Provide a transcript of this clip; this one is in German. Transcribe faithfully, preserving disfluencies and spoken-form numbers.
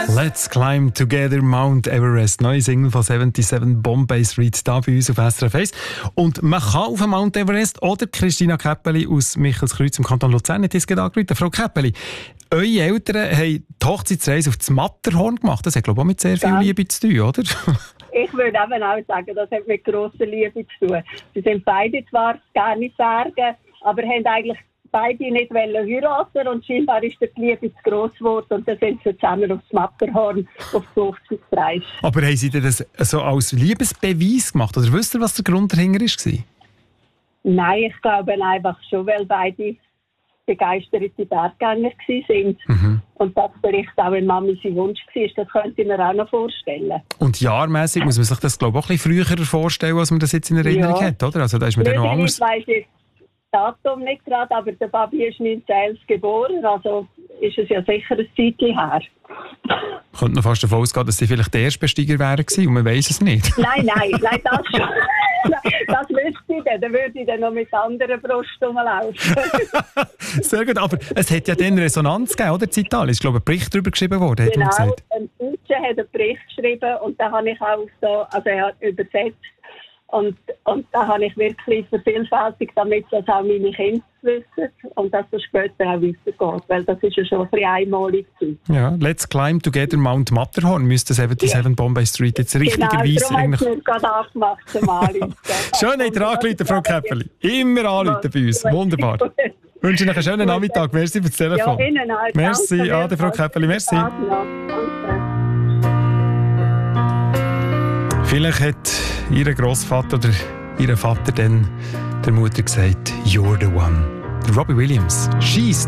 Let's Climb Together Mount Everest. Neue Single von siebenundsiebzig Bombay Street hier bei uns auf S R F eins. Und man kann auf den Mount Everest oder Christina Käppeli aus Michelskreuz im Kanton Luzern hat uns gerade angerufen. Frau Käppeli, eure Eltern haben die Hochzeitsreise auf das Matterhorn gemacht. Das hat, glaube ich, auch mit sehr viel ja. Liebe zu tun, oder? Ich würde eben auch sagen, das hat mit grosser Liebe zu tun. Sie sind beide zwar gerne in Bergen, aber haben eigentlich beide nicht heiraten und scheinbar ist die Liebe zu gross geworden und dann sind sie zusammen aufs Matterhorn auf die Hochzeitsreise. Aber haben Sie das so als Liebesbeweis gemacht? Oder wisst ihr, was der Grund dahinter war? Nein, ich glaube einfach schon, weil beide begeisterte Berggänger waren. Mhm. Und das vielleicht auch, wenn Mami sein Wunsch war, das könnte ich mir auch noch vorstellen. Und jahrmässig muss man sich das, glaube ich, auch ein bisschen früher vorstellen, als man das jetzt in Erinnerung ja. hat, oder? Also da ist man dann noch anders. Datum nicht gerade, aber der Babi ist neunzehnhundertelf geboren, also ist es ja sicher ein Zeitchen her. Ich könnte noch fast davon ausgehen, dass sie vielleicht der Erstbesteiger wären gewesen und man weiss es nicht. Nein, nein, nein, das schon. Das wüsste ich dann, dann würde ich dann noch mit anderen Brust rumlaufen. Sehr gut, aber es hat ja dann Resonanz gegeben, oder? Zital, ist, glaube ich, ein Bericht darüber geschrieben worden, genau, hat man gesagt. Ein Deutscher hat einen Bericht geschrieben und den habe ich auch so, also er hat übersetzt. Und, und da habe ich wirklich vervielfältigt, damit das auch meine Kinder wissen und dass das später auch weitergeht, weil das ist ja schon ein bisschen einmalig. Ja, Let's Climb Together Mount Matterhorn müsste siebenundsiebzig ja. Bombay Street jetzt richtigerweise... Genau, darum habe ich es gerade angemacht zum Anrufen. Schön, habt ihr angerufen, Frau Käppeli. Immer anrufen bei uns, wunderbar. Ich wünsche Ihnen einen schönen Nachmittag, merci für das Telefon. Ja, Ihnen auch. Merci, Ade, Frau Käppeli, merci. Vielleicht hat ihr Grossvater oder ihr Vater dann der Mutter gesagt, you're the one. Robbie Williams, She's